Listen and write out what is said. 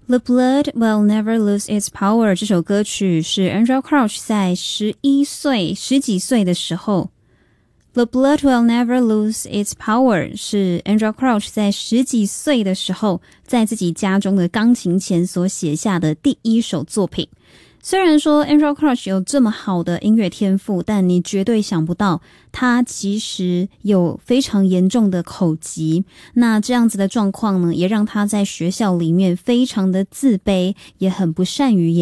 The Blood Will Never Lose Its Power 这首歌曲是 Andrew Crouch 在十几岁的时候， The Blood Will Never Lose Its Power 是 Andrew Crouch 在十几岁的时候在自己家中的钢琴前所写下的第一首作品。虽然说 Andrew Crouch 有这么好的音乐天赋，但你绝对想不到他其实有非常严重的口疾。那这样子的状况呢，也让他在学校里面非常的自卑，也很不善于